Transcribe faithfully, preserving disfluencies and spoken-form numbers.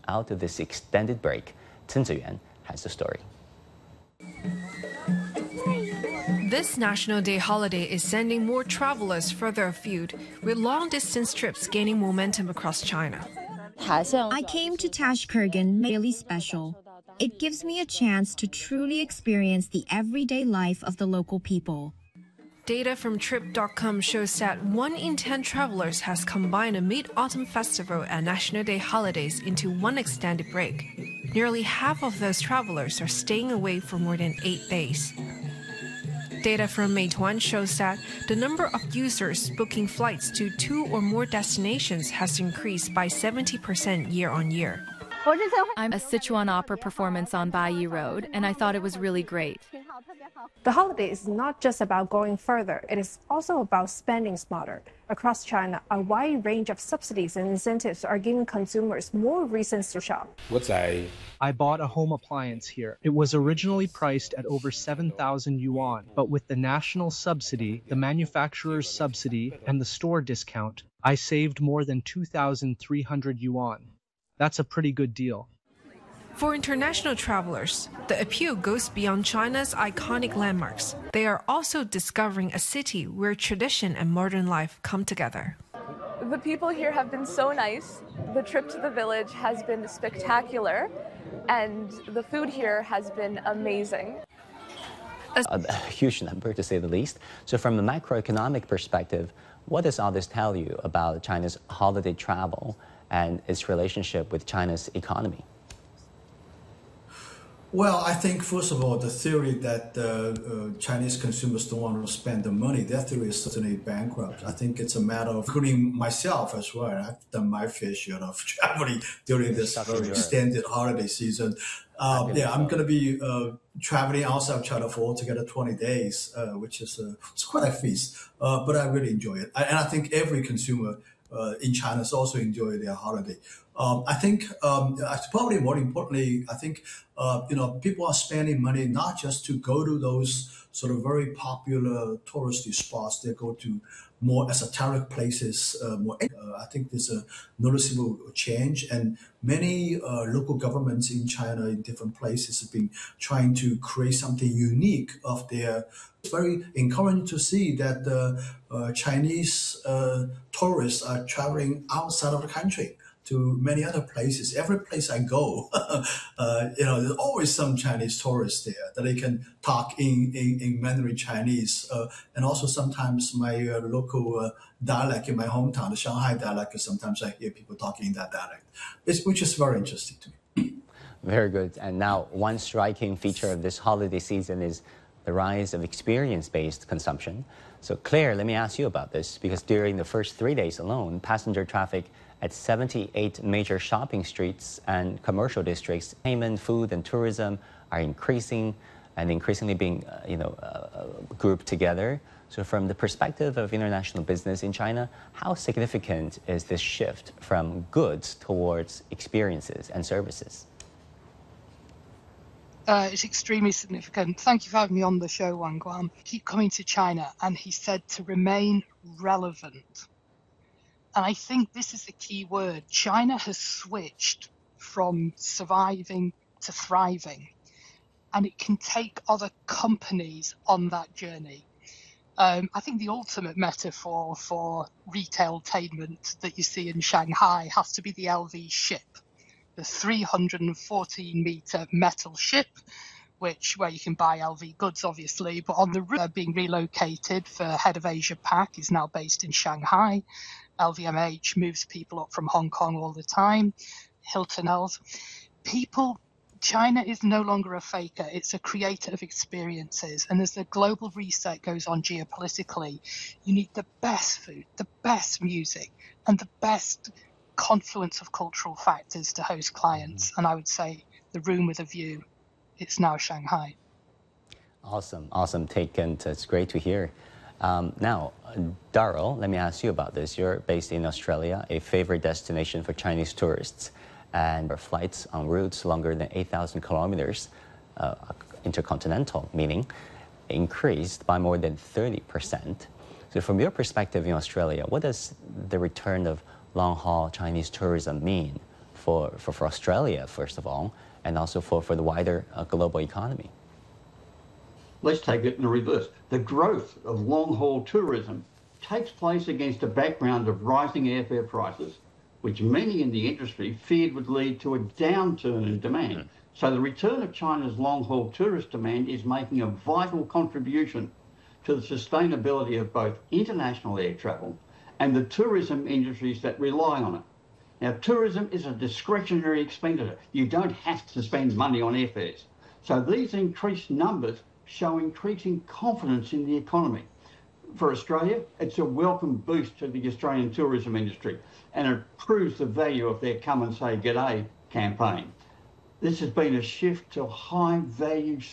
out of this extended break? Tin Ziyuan has the story. This National Day holiday is sending more travelers further afield, with long-distance trips gaining momentum across China. I came to Tashkurgan really special. It gives me a chance to truly experience the everyday life of the local people. Data from Trip dot com shows that one in ten travelers has combined a Mid-Autumn Festival and National Day holidays into one extended break. Nearly half of those travelers are staying away for more than eight days. Data from Meituan shows that the number of users booking flights to two or more destinations has increased by seventy percent year on year. I'm a Sichuan opera performance on Baiyi Road, and I thought it was really great. The holiday is not just about going further, it is also about spending smarter. Across China, a wide range of subsidies and incentives are giving consumers more reasons to shop. I bought a home appliance here. It was originally priced at over seven thousand yuan, but with the national subsidy, the manufacturer's subsidy, and the store discount, I saved more than two thousand three hundred yuan. That's a pretty good deal. For international travelers, the appeal goes beyond China's iconic landmarks. They are also discovering a city where tradition and modern life come together. The people here have been so nice. The trip to the village has been spectacular, and the food here has been amazing. A, a huge number, to say the least. So from a macroeconomic perspective, what does all this tell you about China's holiday travel and its relationship with China's economy? Well, I think, first of all, the theory that uh, uh, Chinese consumers don't want to spend the money, that theory is certainly bankrupt. I think it's a matter of, including myself as well, I've done my fair share of traveling during this very extended holiday season. Uh, yeah, I'm going to be uh, traveling outside of China for altogether twenty days, uh, which is uh, it's quite a feast, uh, but I really enjoy it. I, and I think every consumer uh, in China is also enjoying their holiday. Um, I think um, probably more importantly, I think uh, you know people are spending money not just to go to those sort of very popular touristy spots. They go to more esoteric places. Uh, more, uh, I think there's a noticeable change, and many uh, local governments in China in different places have been trying to create something unique of their. It's very encouraging to see that the uh, Chinese uh, tourists are traveling outside of the country to many other places. Every place I go, uh, you know, there's always some Chinese tourists there that they can talk in, in, in Mandarin Chinese. Uh, and also sometimes my uh, local uh, dialect in my hometown, the Shanghai dialect, sometimes I hear people talking in that dialect, it's, which is very interesting to me. Very good. And now one striking feature of this holiday season is the rise of experience-based consumption. So Claire, let me ask you about this, because during the first three days alone, passenger traffic at seventy-eight major shopping streets and commercial districts, entertainment, food, and tourism are increasing and increasingly being, uh, you know, uh, grouped together. So from the perspective of international business in China, how significant is this shift from goods towards experiences and services? Uh, it's extremely significant. Thank you for having me on the show, Wang Guan. Keep coming to China, and he said to remain relevant. And I think this is the key word. China has switched from surviving to thriving, and it can take other companies on that journey. Um, I think the ultimate metaphor for retailtainment that you see in Shanghai has to be the L V ship, the three hundred fourteen meter metal ship, which where you can buy L V goods, obviously, but on the route uh, being relocated for head of Asia Pac is now based in Shanghai. L V M H moves people up from Hong Kong all the time. Hilton Hells. People, China is no longer a faker. It's a creator of experiences. And as the global reset goes on geopolitically, you need the best food, the best music, and the best confluence of cultural factors to host clients. And I would say the room with a view, it's now Shanghai. Awesome, awesome take, and it's great to hear. Um, now, Darryl, let me ask you about this. You're based in Australia, a favorite destination for Chinese tourists, and our flights on routes longer than eight thousand kilometers, uh, intercontinental, meaning increased by more than thirty percent. So from your perspective in Australia, what does the return of long-haul Chinese tourism mean for, for, for Australia, first of all, and also for, for the wider uh, global economy? Let's take it in reverse. The growth of long-haul tourism takes place against a background of rising airfare prices, which many in the industry feared would lead to a downturn in demand. Mm. So the return of China's long-haul tourist demand is making a vital contribution to the sustainability of both international air travel and the tourism industries that rely on it. Now, tourism is a discretionary expenditure. You don't have to spend money on airfares. So these increased numbers show increasing confidence in the economy. For Australia, it's a welcome boost to the Australian tourism industry, and it proves the value of their Come and Say G'day campaign. This has been a shift to high-value